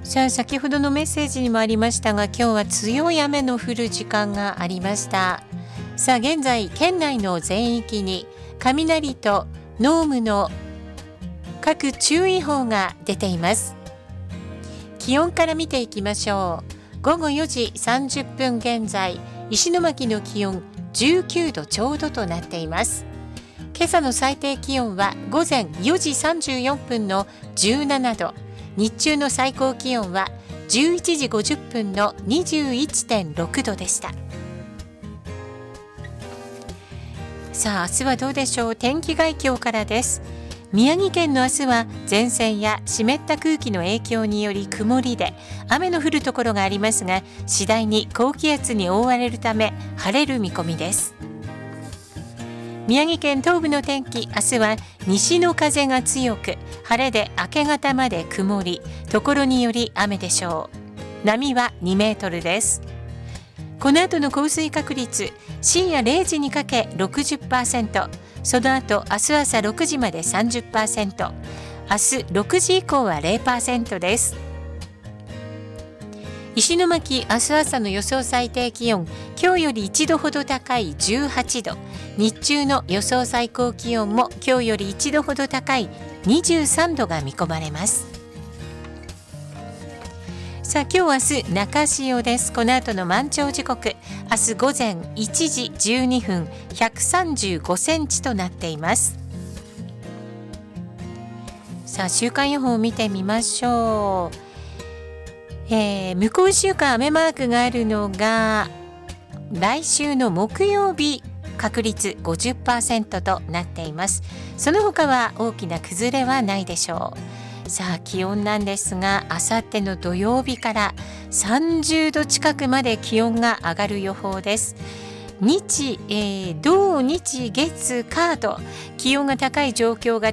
さあ、先ほどのメッセージにもありましたが、今日は強い雨の降る時間がありました。さあ、現在県内の全域に雷と濃霧の各注意報が出ています。気温から見ていきましょう。午後4時30分現在、石巻の気温19度ちょうどとなっています。今朝の最低気温は午前4時34分の17度、日中の最高気温は11時50分の 21.6 度でした。さあ、明日はどうでしょう。天気概況からです。宮城県の明日は前線や湿った空気の影響により曇りで雨の降るところがありますが、次第に高気圧に覆われるため晴れる見込みです。宮城県東部の天気、明日は西の風が強く、晴れで明け方まで曇り、ところにより雨でしょう。波は2メートルです。この後の降水確率、深夜0時にかけ 60%、その後明日朝6時まで 30%、明日6時以降は 0% です。石巻、明日朝の予想最低気温、今日より1度ほど高い18度、日中の予想最高気温も今日より1度ほど高い23度が見込まれます。さあ、今日明日中潮です。この後の満潮時刻、明日午前1時12分135センチとなっています。さあ、週間予報を見てみましょう。向こう1週間雨マークがあるのが来週の木曜日、確率 50% となっています。その他は大きな崩れはないでしょう。さあ、気温なんですが、あさっての土曜日から30度近くまで気温が上がる予報です。土日月火と気温が高い状況が